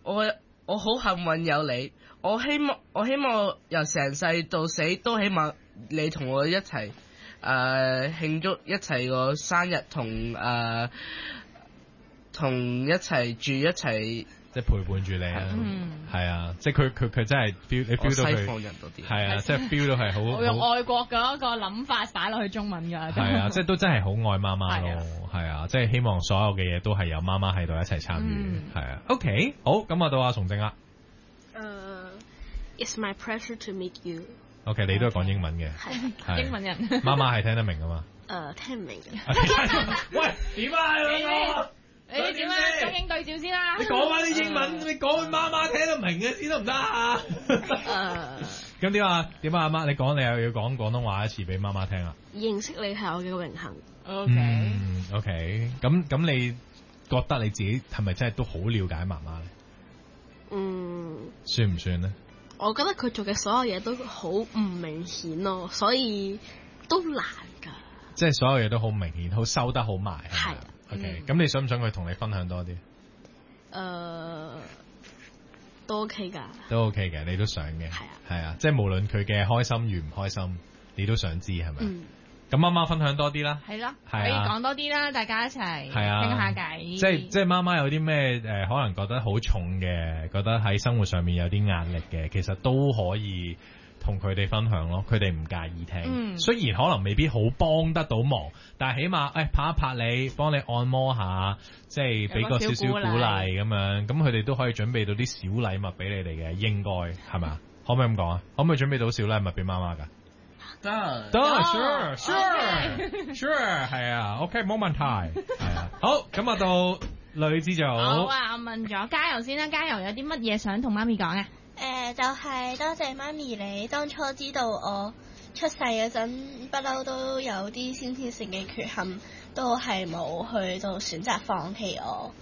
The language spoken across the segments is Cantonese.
我好幸運有你，我希望由成世到死都希望你同我一齊慶祝一齊個生日，同一齊住一齊。 即係陪伴住你啊，係啊，即係佢真係 feel 你 feel 到佢， 西方人多啲， 係啊，即係 feel 到係好， 我用外國嗰個諗法擺落去中文㗎， 係啊，即係都真係好愛媽媽咯，係啊，即係希望所有嘅嘢都係有媽媽喺度一齊參與，係啊 ，OK， 好，咁啊到阿崇正啦 ，It's my pleasure to meet you。 OK， 你都係講英文嘅， 係英文人， 媽媽係聽得明㗎嘛？ 聽唔明嘅。 喂，點啊兩個？ 你點啊？中英對照先啦。 你講翻啲英文，你講媽媽聽得明嘅先得唔得啊？咁點啊？點啊？阿媽，你講你又要講廣東話一次俾媽媽聽啊？ 認識你係我嘅榮幸。 OK。咁你覺得你自己係咪真係都好了解媽媽咧？算唔算咧？ 我覺得佢做嘅所有嘢都好唔明顯咯，所以都難噶。 即係所有嘢都好明顯，好收得好埋。係。OK， 咁你想唔想佢同你分享多啲？ 都 OK 噶。 都 OK 嘅，你都想嘅。係啊，即係無論佢嘅開心與唔開心，你都想知係咪？咁媽媽分享多啲啦。 係咯，可以講多啲啦，大家一齊傾下偈。 即係媽媽有啲咩可能覺得好重嘅，覺得喺生活上面有啲壓力嘅，其實都可以同佢哋分享咯，佢哋唔介意聽。雖然可能未必好幫得到忙，但係起碼拍一拍你，幫你按摩下，即係俾個少少鼓勵咁樣，咁佢哋都可以準備到啲小禮物俾你哋嘅，應該係咪啊？可唔可以咁講啊？可唔可以準備到小禮物俾媽媽㗎？得 ，sure，係啊 ，OK， 冇問題，係啊。好，咁啊到女子就好啊，我問咗嘉柔先啦，嘉柔有啲乜嘢想同媽咪講啊？ 就係多謝媽咪你當初知道我出世嗰陣不嬲都有啲先天性嘅缺陷，都係冇去到選擇放棄我。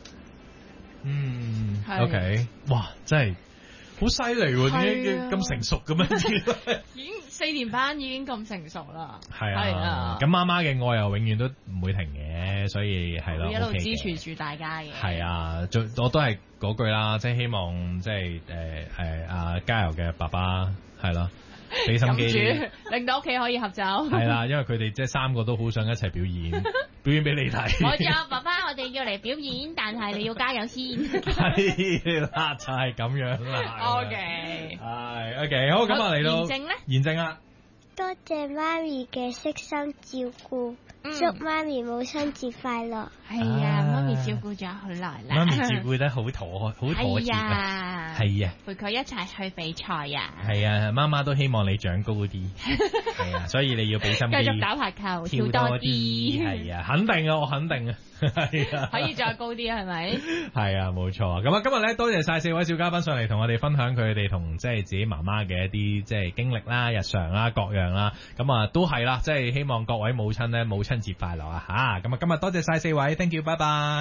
OK， 哇，真係好犀利喎！點解咁成熟咁樣？ 已經4年班已經咁成熟啦。 係啊，咁媽媽嘅愛又永遠都唔會停嘅，所以係咯， 一路支持住大家嘅。 係啊，我都係嗰句啦，即係希望即係阿嘉柔嘅爸爸係咯，俾心機， 令到屋企可以合奏。 係啦，因為佢哋即係3個都好想一齊表演，表演俾你睇。 我有爸爸，我哋要嚟表演，但係你要加油先。 係啦，就係咁樣啦。 OK， 係 OK， 好，咁啊嚟到驗證啦。 多謝媽咪嘅悉心照顧，祝媽咪母親節快樂。 係啊，媽咪照顧咗好耐啦。 媽咪照顧得好妥協啊。係啊， 陪佢一齊去比賽啊。 係啊，媽媽都希望你長高啲。係啊，所以你要俾心機， 繼續打排球，跳多啲。 係啊，肯定啊，我肯定啊。係啊， 可以再高啲係咪？ 係啊，冇錯。咁啊，今日咧多謝晒4位小嘉賓上嚟同我哋分享佢哋同即係自己媽媽嘅一啲即係經歷啦、日常啦、各樣啦。咁啊，都係啦，即係希望各位母親咧母親節快樂啊吓。咁啊，今日多謝晒4位 ，thank you， 拜拜。